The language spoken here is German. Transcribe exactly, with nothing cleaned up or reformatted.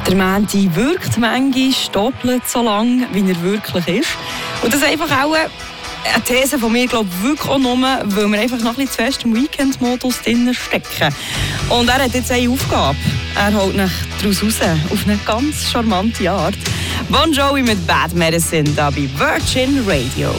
Der Mänti wirkt manchmal doppelt so lang, wie er wirklich ist. Und das ist einfach auch eine These von mir, glaube ich, wirklich auch nur, weil wir einfach noch ein bisschen zu fest im Weekend-Modus drin stecken. Und er hat jetzt eine Aufgabe. Er holt nach daraus raus, auf eine ganz charmante Art. Bon Jovi mit Bad Medicine, da bei Virgin Radio.